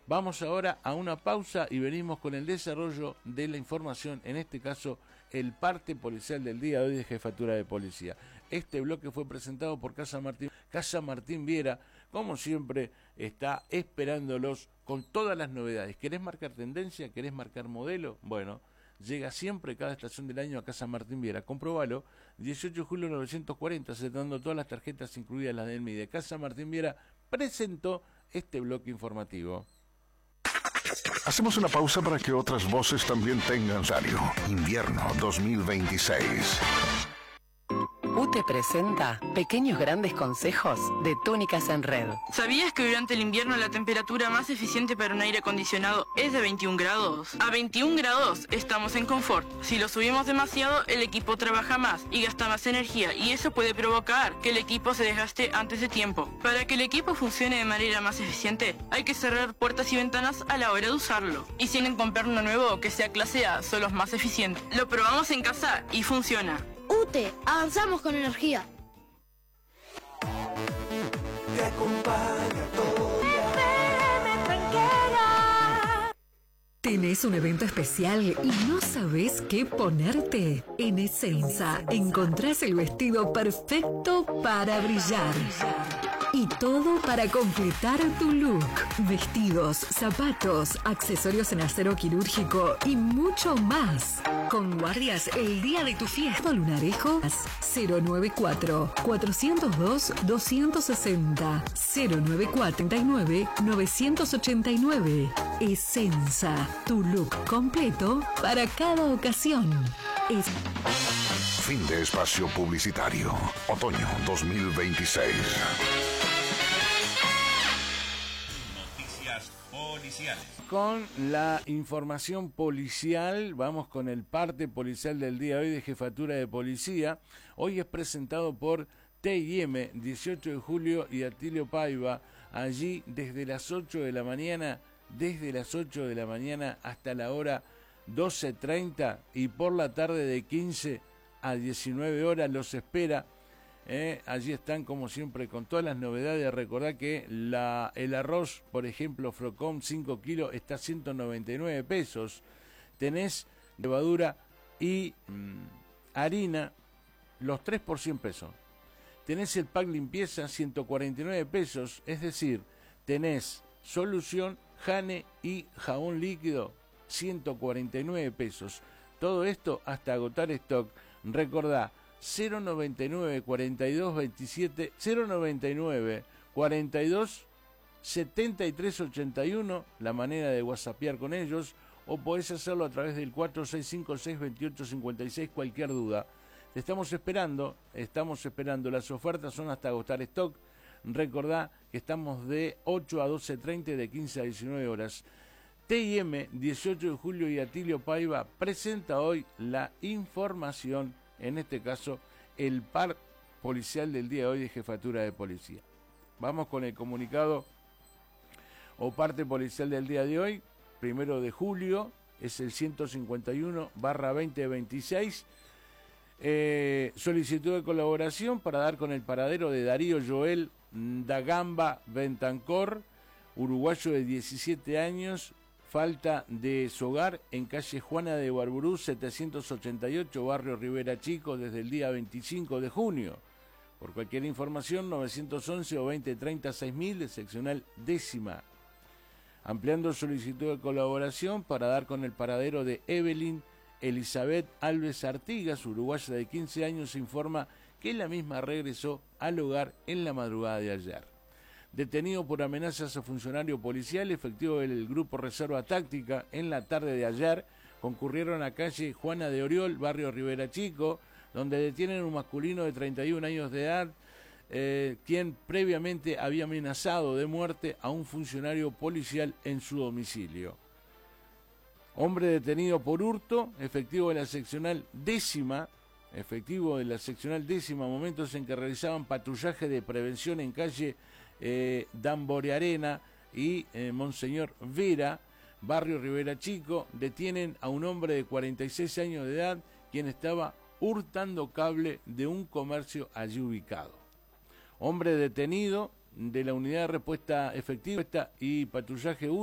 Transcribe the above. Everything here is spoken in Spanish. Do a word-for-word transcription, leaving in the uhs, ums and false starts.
Vamos ahora a una pausa y venimos con el desarrollo de la información, en este caso el parte policial del día de hoy de Jefatura de Policía. Este bloque fue presentado por Casa Martín, Casa Martín Viera, como siempre está esperándolos con todas las novedades. ¿Querés marcar tendencia? ¿Querés marcar modelo? Bueno, llega siempre cada estación del año a Casa Martín Viera. Comprobalo, dieciocho de julio de mil novecientos cuarenta, aceptando todas las tarjetas, incluidas las del M I D. Casa Martín Viera presentó este bloque informativo. Hacemos una pausa para que otras voces también tengan salario. Invierno dos mil veintiséis. U T E presenta Pequeños Grandes Consejos de Túnicas en Red. ¿Sabías que durante el invierno la temperatura más eficiente para un aire acondicionado es de veintiún grados? A veintiún grados estamos en confort. Si lo subimos demasiado, el equipo trabaja más y gasta más energía, y eso puede provocar que el equipo se desgaste antes de tiempo. Para que el equipo funcione de manera más eficiente, hay que cerrar puertas y ventanas a la hora de usarlo. Y si quieren comprar uno nuevo que sea clase A, son los más eficientes. Lo probamos en casa y funciona. U T E, avanzamos con energía. Te acompaña todo. ¿Tenés un evento especial y no sabés qué ponerte? En Essenza encontrás el vestido perfecto para brillar. Y todo para completar tu look. Vestidos, zapatos, accesorios en acero quirúrgico y mucho más. Con guardias el día de tu fiesta. Lunarejo cero noventa y cuatro, cuatrocientos dos, doscientos sesenta, cero noventa y cuatro, treinta y nueve, novecientos ochenta y nueve. Essenza, tu look completo para cada ocasión. Es... Fin de espacio publicitario. Otoño dos mil veintiséis. Noticias policiales. Con la información policial, vamos con el parte policial del día de hoy de Jefatura de Policía. Hoy es presentado por T I M, dieciocho de julio y Atilio Paiva, allí desde las ocho de la mañana, desde las ocho de la mañana hasta la hora doce treinta, y por la tarde de quince a diecinueve horas los espera. Eh, allí están como siempre con todas las novedades. Recordad que la, el arroz, por ejemplo, Frocom cinco kilos está a ciento noventa y nueve pesos. Tenés levadura y mmm, harina, los tres por cien pesos. Tenés el pack limpieza, ciento cuarenta y nueve pesos. Es decir, tenés solución, jane y jabón líquido, ciento cuarenta y nueve pesos. Todo esto hasta agotar stock. Recordá, cero noventa y nueve, cuarenta y dos, veintisiete, cero noventa y nueve, cuarenta y dos, setenta y tres, ochenta y uno, la manera de whatsappear con ellos, o podés hacerlo a través del cuatro seis cinco seis, veintiocho cincuenta y seis, cualquier duda. Te estamos esperando, estamos esperando, las ofertas son hasta agotar stock. Recordá que estamos de ocho a doce treinta y de quince a diecinueve horas. T I M, dieciocho de julio y Atilio Paiva presenta hoy la información, en este caso el par policial del día de hoy de Jefatura de Policía. Vamos con el comunicado o parte policial del día de hoy, primero de julio, es el ciento cincuenta y uno barra veinte veintiséis. Eh, solicitud de colaboración para dar con el paradero de Darío Joel Dagamba Bentancor, uruguayo de diecisiete años, falta de su hogar en calle Juana de Barburú, setecientos ochenta y ocho, barrio Rivera Chico, desde el día veinticinco de junio. Por cualquier información, novecientos once o veinte treinta seis mil, de seccional décima. Ampliando solicitud de colaboración para dar con el paradero de Evelyn Elizabeth Alves Artigas, uruguaya de quince años, se informa que la misma regresó al hogar en la madrugada de ayer. Detenido por amenazas a funcionario policial, efectivo del Grupo Reserva Táctica, en la tarde de ayer, concurrieron a calle Juana de Oriol, barrio Rivera Chico, donde detienen un masculino de treinta y un años de edad, eh, quien previamente había amenazado de muerte a un funcionario policial en su domicilio. Hombre detenido por hurto, efectivo de la seccional décima, efectivo de la seccional décima, momentos en que realizaban patrullaje de prevención en calle eh, Dambore Arena y eh, Monseñor Vera, barrio Rivera Chico, detienen a un hombre de cuarenta y seis años de edad, quien estaba hurtando cable de un comercio allí ubicado. Hombre detenido de la unidad de respuesta efectiva y patrullaje